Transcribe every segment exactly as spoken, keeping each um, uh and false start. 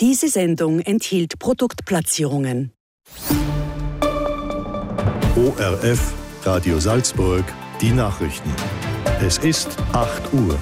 Diese Sendung enthielt Produktplatzierungen. O R F, Radio Salzburg, die Nachrichten. Es ist acht Uhr.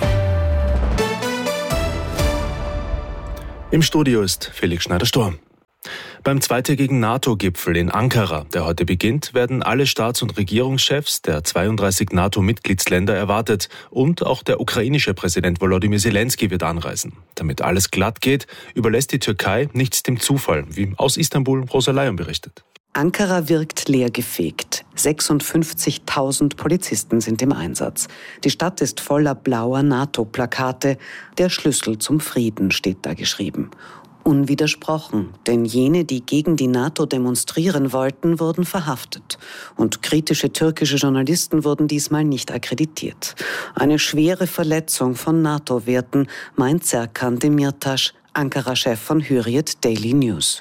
Im Studio ist Felix Schneider-Storm. Beim zweitägigen NATO-Gipfel in Ankara, der heute beginnt, werden alle Staats- und Regierungschefs der zweiunddreißig NATO-Mitgliedsländer erwartet und auch der ukrainische Präsident Volodymyr Zelensky wird anreisen. Damit alles glatt geht, überlässt die Türkei nichts dem Zufall, wie aus Istanbul Rosa Layon berichtet. Ankara wirkt leergefegt. sechsundfünfzigtausend Polizisten sind im Einsatz. Die Stadt ist voller blauer NATO-Plakate. Der Schlüssel zum Frieden steht da geschrieben. Unwidersprochen, denn jene, die gegen die NATO demonstrieren wollten, wurden verhaftet. Und kritische türkische Journalisten wurden diesmal nicht akkreditiert. Eine schwere Verletzung von NATO-Werten, meint Serkan Demirtas, Ankara-Chef von Hürriyet Daily News.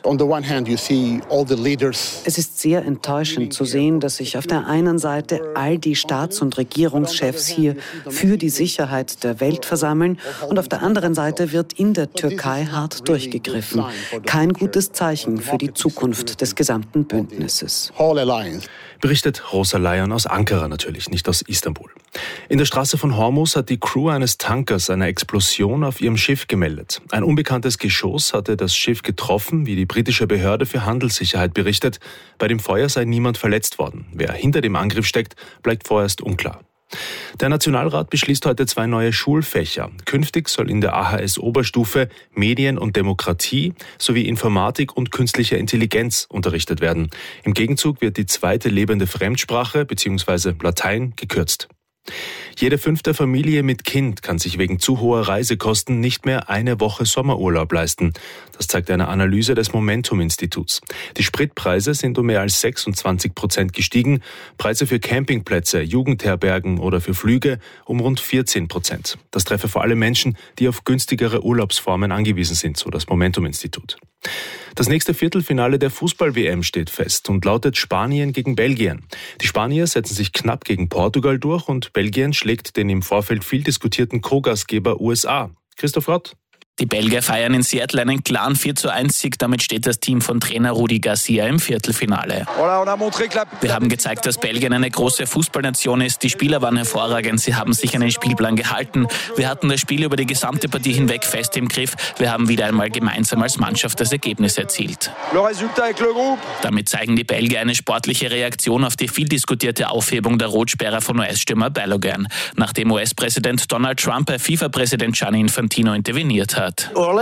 Es ist sehr enttäuschend zu sehen, dass sich auf der einen Seite all die Staats- und Regierungschefs hier für die Sicherheit der Welt versammeln und auf der anderen Seite wird in der Türkei hart durchgegriffen. Kein gutes Zeichen für die Zukunft des gesamten Bündnisses. Berichtet Rosa Layon aus Ankara natürlich, nicht aus Istanbul. In der Straße von Hormuz hat die Crew eines Tankers eine Explosion auf ihrem Schiff gemeldet. Ein unbekanntes Geschoss hatte das Schiff getroffen, wie die britische Behörde für Handelssicherheit berichtet. Bei dem Feuer sei niemand verletzt worden. Wer hinter dem Angriff steckt, bleibt vorerst unklar. Der Nationalrat beschließt heute zwei neue Schulfächer. Künftig soll in der A H S-Oberstufe Medien und Demokratie sowie Informatik und künstliche Intelligenz unterrichtet werden. Im Gegenzug wird die zweite lebende Fremdsprache bzw. Latein gekürzt. Jede fünfte Familie mit Kind kann sich wegen zu hoher Reisekosten nicht mehr eine Woche Sommerurlaub leisten. Das zeigt eine Analyse des Momentum-Instituts. Die Spritpreise sind um mehr als sechsundzwanzig Prozent gestiegen, Preise für Campingplätze, Jugendherbergen oder für Flüge um rund vierzehn Prozent. Das treffe vor allem Menschen, die auf günstigere Urlaubsformen angewiesen sind, so das Momentum-Institut. Das nächste Viertelfinale der Fußball-W M steht fest und lautet Spanien gegen Belgien. Die Spanier setzen sich knapp gegen Portugal durch und Belgien schlägt den im Vorfeld viel diskutierten Co-Gastgeber U S A. Christoph Rott. Die Belgier feiern in Seattle einen klaren vier zu eins Sieg. Damit steht das Team von Trainer Rudi Garcia im Viertelfinale. Wir haben gezeigt, dass Belgien eine große Fußballnation ist. Die Spieler waren hervorragend. Sie haben sich an den Spielplan gehalten. Wir hatten das Spiel über die gesamte Partie hinweg fest im Griff. Wir haben wieder einmal gemeinsam als Mannschaft das Ergebnis erzielt. Damit zeigen die Belgier eine sportliche Reaktion auf die viel diskutierte Aufhebung der Rotsperre von U S-Stürmer Balogun, nachdem U S-Präsident Donald Trump bei FIFA-Präsident Gianni Infantino interveniert hat.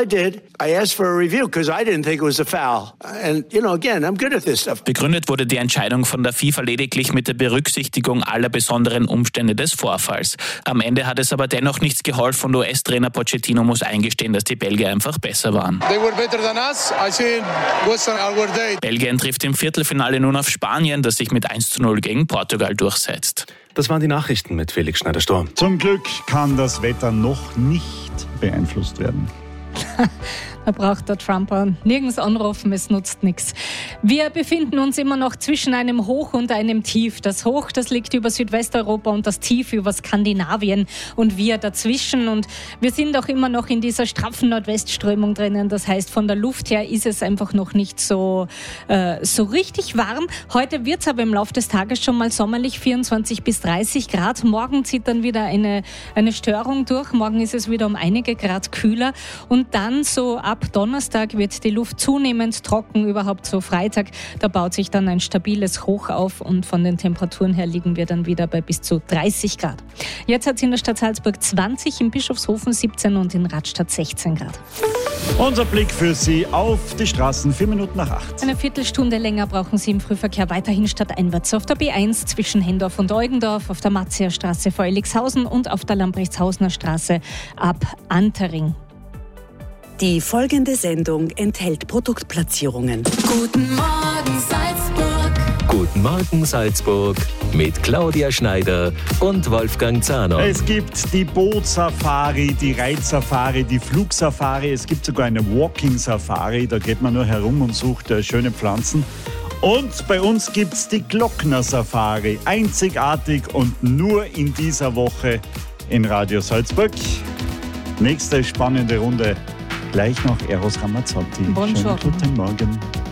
Begründet wurde die Entscheidung von der FIFA lediglich mit der Berücksichtigung aller besonderen Umstände des Vorfalls. Am Ende hat es aber dennoch nichts geholfen und U S-Trainer Pochettino muss eingestehen, dass die Belgier einfach besser waren. Belgien trifft im Viertelfinale nun auf Spanien, das sich mit eins zu null gegen Portugal durchsetzt. Das waren die Nachrichten mit Felix Schneider-Storm. Zum Glück kann das Wetter noch nicht beeinflusst werden. Da braucht der Trump nirgends anrufen, es nutzt nichts. Wir befinden uns immer noch zwischen einem Hoch und einem Tief. Das Hoch, das liegt über Südwesteuropa und das Tief über Skandinavien und wir dazwischen. Und wir sind auch immer noch in dieser straffen Nordwestströmung drinnen. Das heißt, von der Luft her ist es einfach noch nicht so, äh, so richtig warm. Heute wird es aber im Laufe des Tages schon mal sommerlich, vierundzwanzig bis dreißig Grad. Morgen zieht dann wieder eine, eine Störung durch. Morgen ist es wieder um einige Grad kühler. Und dann so ab Donnerstag wird die Luft zunehmend trocken, überhaupt so Freitag. Da baut sich dann ein stabiles Hoch auf und von den Temperaturen her liegen wir dann wieder bei bis zu dreißig Grad. Jetzt hat es in der Stadt Salzburg zwanzig, in Bischofshofen siebzehn und in Radstadt sechzehn Grad. Unser Blick für Sie auf die Straßen, vier Minuten nach acht. Eine Viertelstunde länger brauchen Sie im Frühverkehr weiterhin stadteinwärts auf der B eins zwischen Hendorf und Eugendorf, auf der Matzierstraße vor Elixhausen und auf der Lamprechtshausener Straße ab Antering. Die folgende Sendung enthält Produktplatzierungen. Guten Morgen Salzburg. Guten Morgen Salzburg mit Claudia Schneider und Wolfgang Zahner. Es gibt die Bootsafari, die Reitsafari, die Flugsafari. Es gibt sogar eine Walking-Safari. Da geht man nur herum und sucht äh, schöne Pflanzen. Und bei uns gibt es die Glockner-Safari. Einzigartig und nur in dieser Woche in Radio Salzburg. Nächste spannende Runde Gleich noch Eros Ramazzotti. Buongiorno. Schönen guten Morgen.